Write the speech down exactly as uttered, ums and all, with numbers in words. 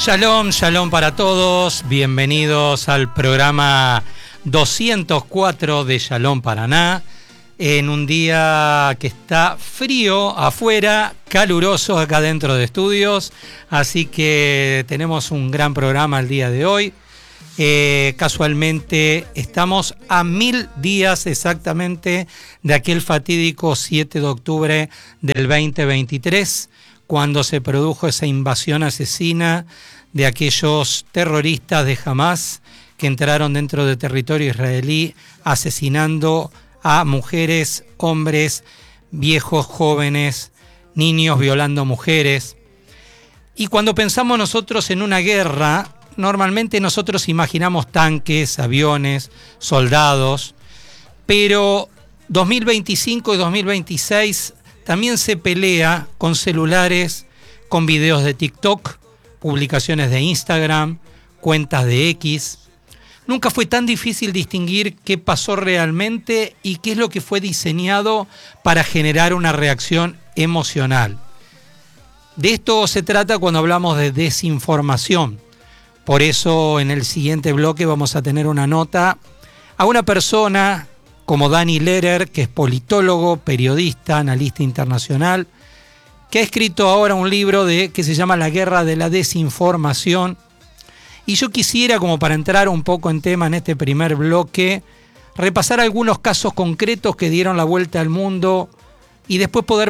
Shalom, shalom para todos. Bienvenidos al programa doscientos cuatro de Shalom Paraná. En un día que está frío afuera, caluroso acá dentro de estudios. Así que tenemos un gran programa el día de hoy. Eh, casualmente estamos a mil días exactamente de aquel fatídico siete de octubre del veinte veintitrés, cuando se produjo esa invasión asesina de aquellos terroristas de Hamás que entraron dentro del territorio israelí asesinando a mujeres, hombres, viejos, jóvenes, niños, violando mujeres. Y cuando pensamos nosotros en una guerra, normalmente nosotros imaginamos tanques, aviones, soldados, pero dos mil veinticinco y dos mil veintiséis también se pelea con celulares, con videos de TikTok, publicaciones de Instagram, cuentas de X. Nunca fue tan difícil distinguir qué pasó realmente y qué es lo que fue diseñado para generar una reacción emocional. De esto se trata cuando hablamos de desinformación. Por eso en el siguiente bloque vamos a tener una nota a una persona como Dani Lehrer, que es politólogo, periodista, analista internacional, que ha escrito ahora un libro de, que se llama La Guerra de la Desinformación. Y yo quisiera, como para entrar un poco en tema en este primer bloque, repasar algunos casos concretos que dieron la vuelta al mundo y después poder